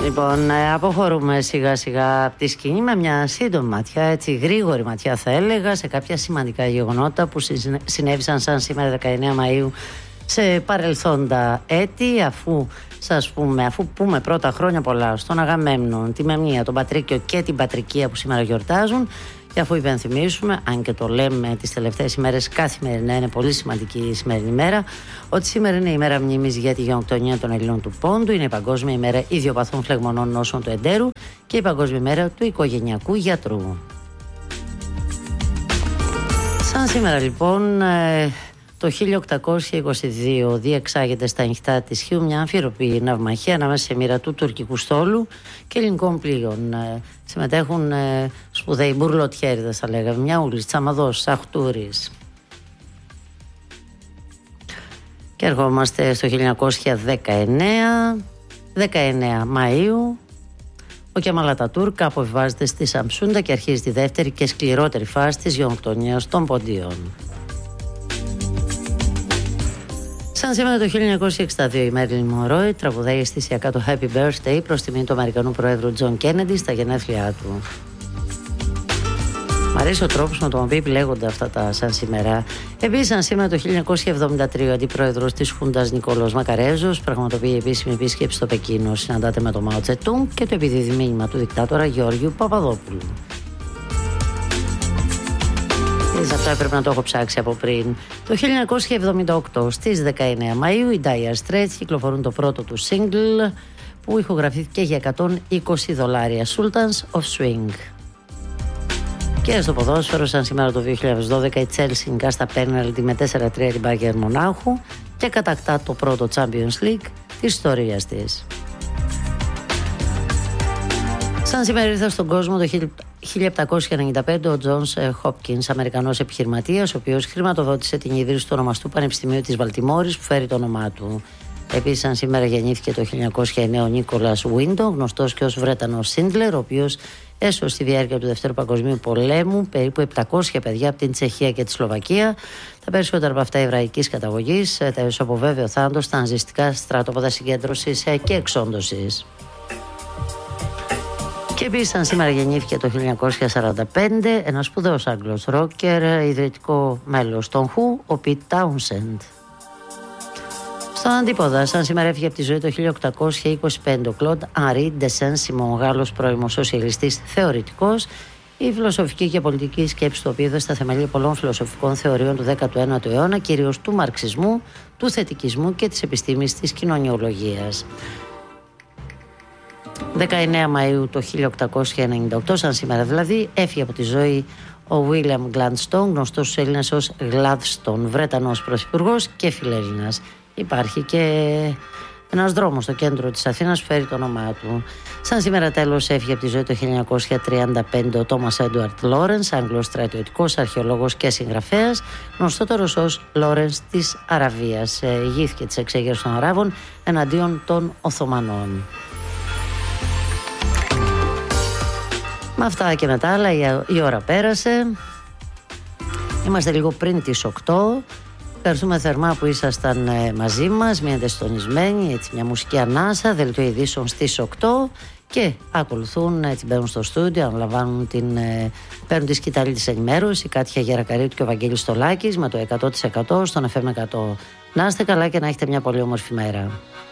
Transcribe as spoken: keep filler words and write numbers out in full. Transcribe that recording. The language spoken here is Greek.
Λοιπόν, αποχωρούμε σιγά σιγά από τη σκηνή με μια σύντομη ματιά, έτσι γρήγορη ματιά θα έλεγα, σε κάποια σημαντικά γεγονότα που συνέβησαν σαν σήμερα δεκαεννέα Μαΐου σε παρελθόντα έτη, αφού σας πούμε, αφού πούμε πρώτα χρόνια πολλά στον Αγαμέμνον, τη Μεμνία, τον Πατρίκιο και την Πατρικία που σήμερα γιορτάζουν, και αφού υπενθυμίσουμε, αν και το λέμε τις τελευταίες ημέρες καθημερινά, είναι πολύ σημαντική η σημερινή ημέρα, ότι σήμερα είναι η μέρα μνήμης για τη γενοκτονία των Ελλήνων του Πόντου, είναι η Παγκόσμια ημέρα ιδιοπαθών φλεγμονών νόσων του εντέρου και η Παγκόσμια ημέρα του οικογενειακού γιατρού. Σαν σήμερα λοιπόν, το χίλια οκτακόσια είκοσι δύο διεξάγεται στα ανοιχτά της Χίου μια αμφίροπη ναυμαχία ανάμεσα σε μοίρα του τουρκικού στόλου και ελληνικών πλοίων. Συμμετέχουν σπουδαίοι μπουρλοτιέριδες, θα λέγαμε, Μιαούλης, Τσαμαδός, Σαχτούρης. Και ερχόμαστε στο χίλια εννιακόσια δεκαεννέα, δεκαεννέα Μαΐου. Ο Κεμάλ Ατατούρκ αποβιβάζεται στη Σαμσούντα και αρχίζει τη δεύτερη και σκληρότερη φάση της γενοκτονίας των Ποντίων. Σαν σήμερα το χίλια εννιακόσια εξήντα δύο η Μέριλιν Μονρόι τραγουδάει αισθησιακά το Happy Birthday προς τιμή του Αμερικανού Προέδρου Τζον Κέννεντι στα γενέθλιά του. Μ' αρέσει ο τρόπος με τον οποίο επιλέγονται αυτά τα σαν σήμερα. Επίσης, σαν σήμερα το χίλια εννιακόσια εβδομήντα τρία ο αντιπρόεδρος της Χούντας Νικόλαος Μακαρέζος πραγματοποιεί επίσημη επίσκεψη στο Πεκίνο. Συναντάται με τον Μάο Τσετούν και το επιδίδει μήνυμα του δικτάτορα Γεώργιου Παπαδόπουλου. Σε αυτό έπρεπε να το έχω ψάξει από πριν. Το χίλια εννιακόσια εβδομήντα οκτώ στις δεκαεννέα Μαΐου οι Dire Straits κυκλοφορούν το πρώτο του single που ηχογραφήθηκε για εκατόν είκοσι δολάρια, Sultans of Swing. Και στο ποδόσφαιρο, σαν σήμερα το δύο χιλιάδες δώδεκα η Chelsea νικά στα πέναλτι με τέσσερα τρία την Bayern Μονάχου και κατακτά το πρώτο Champions League της ιστορίας της. Σαν σήμερα ήρθε στον κόσμο το χίλια επτακόσια ενενήντα πέντε ο Τζονς Χόπκινς, Αμερικανός επιχειρηματίας, ο οποίος χρηματοδότησε την ίδρυση του ονομαστού Πανεπιστημίου της Βαλτιμόρης που φέρει το όνομά του. Επίσης, σαν σήμερα γεννήθηκε το χίλια εννιακόσια εννέα ο Νίκολας Ουίντον, γνωστός και ως Βρετανός Σίντλερ, ο οποίος έσωσε στη διάρκεια του Δευτέρου Παγκοσμίου Πολέμου περίπου επτακόσια παιδιά από την Τσεχία και τη Σλοβακία, τα περισσότερα από αυτά εβραϊκής καταγωγής, τα από βέβαιο θάνατο στα ναζιστικά στρατόπεδα συγκέντρωσης και εξόντωσης. Και επίσης, σαν σήμερα γεννήθηκε το χίλια εννιακόσια σαράντα πέντε ένας σπουδαίος Άγγλος ρόκερ, ιδρυτικό μέλος των Who, ο Πιτ Τάουνσεντ. Στον αντίποδα, σαν σήμερα έφυγε από τη ζωή το χίλια οκτακόσια είκοσι πέντε ο Κλοντ Ανρί ντε Σεν-Σιμον, Γάλλος πρώιμος σοσιαλιστής θεωρητικός, η φιλοσοφική και πολιτική σκέψη του οποίου έδωσε στα θεμελία πολλών φιλοσοφικών θεωριών του δέκατου ένατου αιώνα, κυρίως του μαρξισμού, του θετικισμού και της επιστήμης της κοινωνιολογίας. δεκαεννέα Μαΐου το χίλια οκτακόσια ενενήντα οκτώ, σαν σήμερα δηλαδή, έφυγε από τη ζωή ο Βίλιαμ Γκλαντστον, γνωστός στους Έλληνες ως Γλάδστον, Βρετανός πρωθυπουργός και φιλέλληνας. Υπάρχει και ένας δρόμος στο κέντρο της Αθήνας που φέρει το όνομά του. Σαν σήμερα τέλος έφυγε από τη ζωή το χίλια εννιακόσια τριάντα πέντε ο Τόμας Έντουαρτ Λόρενς, Άγγλος στρατιωτικός, αρχαιολόγος και συγγραφέας, γνωστότερος ως Λόρενς της Αραβίας. Ηγήθηκε της εξέγερσης των Αράβων εναντίον των Οθωμανών. Με αυτά και μετά άλλα η ώρα πέρασε. Είμαστε λίγο πριν τις οκτώ. Ευχαριστούμε θερμά που ήσασταν μαζί μας, μείνετε συντονισμένοι, έτσι μια μουσική ανάσα, δελτίο ειδήσεων στις οκτώ και ακολουθούν, έτσι μπαίνουν στο στούντιο, αναλαμβάνουν την, παίρνουν τη σκητάλη της ενημέρωσης, η Κάτια Γερακαρίτου και ο Βαγγέλης Στολάκης με το εκατό τοις εκατό στον εφ εμ εκατό. Να είστε καλά και να έχετε μια πολύ όμορφη μέρα.